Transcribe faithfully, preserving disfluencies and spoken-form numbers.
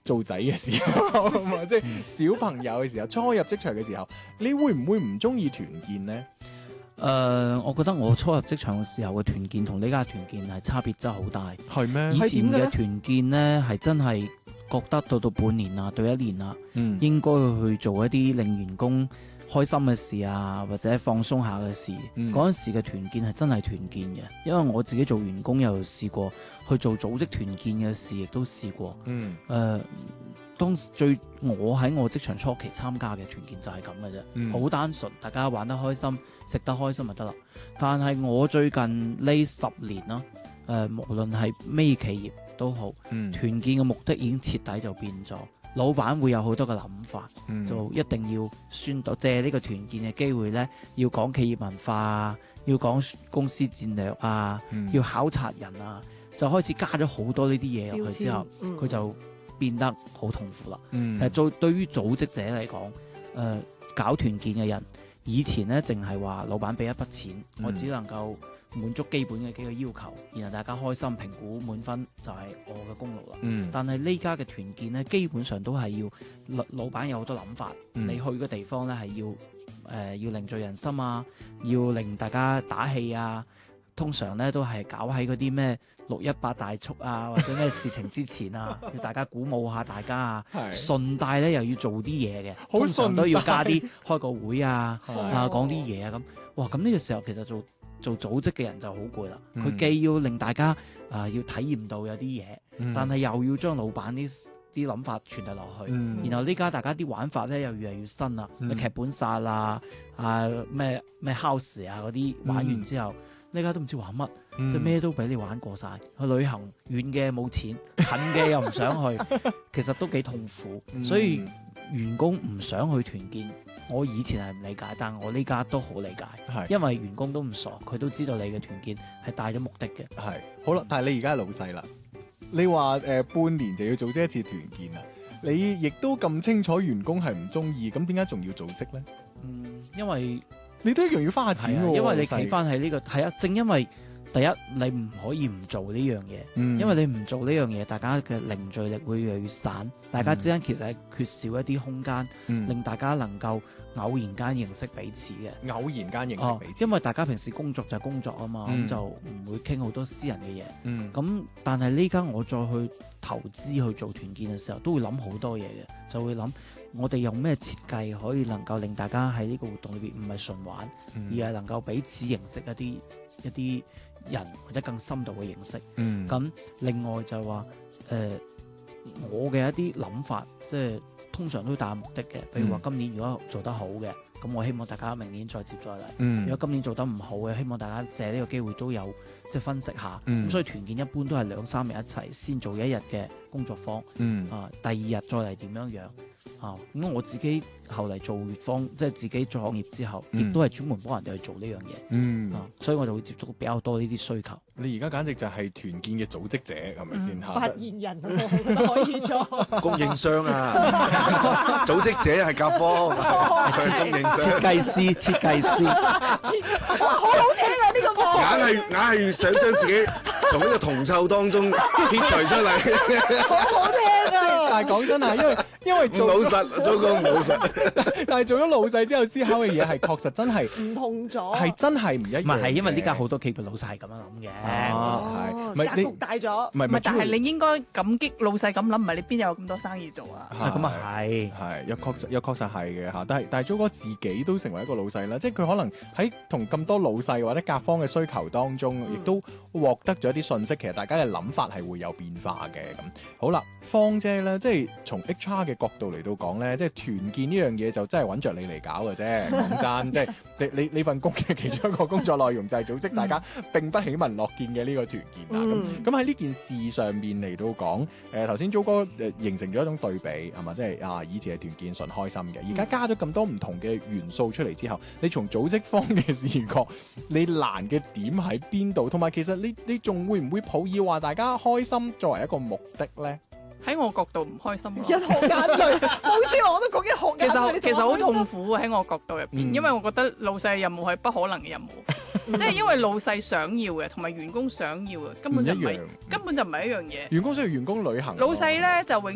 做仔嘅時候，即係小朋友嘅時候，初入職場嘅時候，你會唔會唔中意團建呢？ 誒、呃，我覺得我初入職場嘅時候嘅團建同呢家團建係差別真係好大。 係咩？ 以前嘅係點嘅呢團建呢，係真係覺得到到半年啊，到一年啊， 嗯應該去做一啲令員工開心嘅事啊，或者放鬆下嘅事。 嗯嗰陣、時嘅團建係真係團建嘅，因為我自己做員工又試過去做組織團建嘅事，亦都試過。 嗯誒、呃，當時最我喺我職場初期參加嘅團建就係咁嘅啫，好、 嗯單純，大家玩得開心，食得開心就得啦。但係我最近呢十年啦，誒、呃，無論係咩企業都好， 嗯團建嘅目的已經徹底就變咗。老闆會有好多嘅諗法， 嗯就一定要宣導借呢個團建嘅機會呢，要講企業文化啊，要講公司戰略啊， 嗯要考察人啊，就開始加咗好多呢啲嘢入去之後， 標籤嗯佢就變得好痛苦啦。 嗯其實做對於組織者嚟講，誒、呃、搞團建嘅人，以前呢淨係話老闆俾一筆錢， 嗯我只能夠滿足基本嘅幾個要求，然後大家開心評估滿分就係我嘅功勞啦。 嗯但係呢家嘅團建呢，基本上都係要老老闆有好多諗法， 嗯你去嘅地方呢，係要誒、呃、要凝聚人心啊，要令大家打氣啊。通常呢都係搞喺嗰啲咩六一八大促啊，或者咩事情之前啊，要大家鼓舞下大家啊。 係順帶咧又要做啲嘢嘅， 好通常都要加啲順開個會啊， 係啊講啲嘢啊咁。哇！咁呢個時候其實做做組織嘅人就好攰啦。佢、 嗯既要令大家啊、呃、要體驗到有啲嘢， 嗯但係又要將老闆啲啲諗法傳遞落去。 嗯然後呢家大家啲玩法咧又越嚟越新啦， 嗯咩劇本殺啊、啊咩咩 house 啊嗰啲玩完之後，呢家都唔知玩乜。 嗯即係咩都俾你玩過晒，去旅行遠嘅冇錢，近嘅又唔想去，其實都幾痛苦。 嗯所以員工唔想去團建，我以前係唔理解，但我呢家都好理解， 係因為員工都唔傻，佢都知道你嘅團建係帶咗目的嘅。 係好啦，但係你而家係老細啦，你話誒、呃、半年就要組織一次團建啦，你亦都咁清楚員工係唔中意，咁點解仲要組織咧？ 嗯，因為你都一樣要花下錢喎、 係啊，因為你老細企翻喺呢個係啊，正因為第一你唔可以唔做呢樣嘢。 嗯因為你唔做呢樣嘢，大家嘅凝聚力會越嚟越散，大家之間其實係缺少一啲空間， 嗯令大家能夠偶然間認識彼此嘅。 偶然間認識哦彼，此， 因為大家平時工作就係工作啊嘛，咁、 嗯就唔會傾好多私人嘅嘢。 嗯咁但係呢家我再去投資去做團建嘅時候，都會諗好多嘢嘅，就會諗我哋用咩設計可以能夠令大家喺呢個活動裏邊唔係純玩， 嗯而係能夠彼此認識一啲一啲人或者更深度嘅認識。 嗯咁另外就係話誒，我嘅一啲諗法，即係通常都帶有目的嘅。譬如話嗯今年如果做得好嘅，咁我希望大家明年再接再厲。 嗯如果今年做得唔好嘅，希望大家借呢個機會都有即係分析下。咁、 嗯所以團建一般都係兩三日一齊，先做一日嘅工作坊， 嗯啊，第二日再嚟點樣樣啊。咁我自己後嚟做乙方，即係自己創業之後，亦、 嗯都係專門幫人哋去做呢樣嘢。 嗯啊，所以我就會接觸比較多呢啲需求。 你而家簡直就係團建嘅組織者，係咪先嚇？ 發言人我覺得可以做。 供應商啊，組織者係甲方，佢係供應設商， 計師，設計師。 哇，好好聽啊！呢、個幕硬係硬係想將自己從呢個銅臭當中撇除出嚟， 好好聽啊！ 但係講真啊，因為因為唔做老實，糟糕唔老實。 但係做咗老細之後思考嘅嘢係確實真係唔同咗， 係真係唔一樣嘅。 唔係，係因為呢家好多企業老細係咁樣諗嘅。 啊哦係唔係你格局大咗。 唔係唔係，但係你應該感激老細咁諗，唔係你邊有咁多生意做啊？ 啊咁啊係。 係，又確實又確實係嘅嚇，但係但係 Jo 哥自己都成為一個老細啦，即係佢可能喺同咁多老細或者甲方嘅需求當中，亦、 嗯都獲得咗一啲信息，其實大家嘅諗法係會有變化嘅咁。好啦，芳姐咧，即係從 H R 嘅角度嚟到講咧，即係團建呢樣嘢就真係揾着你嚟搞嘅啫。講真，即係你你你份工嘅其中一個工作內容就係組織大家並不喜聞樂見嘅呢個團建啦。咁嗯咁喺呢件事上面嚟到講，誒頭先 Jo 哥誒形成咗一種對比係嘛，即係啊以前係團建純開心嘅，而家加咗咁多唔同嘅元素出嚟之後，你從組織方嘅視角，你難嘅點喺邊度？同埋其實你你仲會唔會抱以話大家開心作為一個目的咧？ 喺我角度唔開心咯。 一學眼淚，好似我都講一學其眼淚， 實其實好痛苦。 苦喺我角度入邊， 嗯因為我覺得老細嘅任務係不可能嘅任務，即係因為老細想要嘅同埋員工想要嘅根本就唔係唔一樣根本就唔係一樣嘢。 員工需要員工旅行喎， 老細咧就永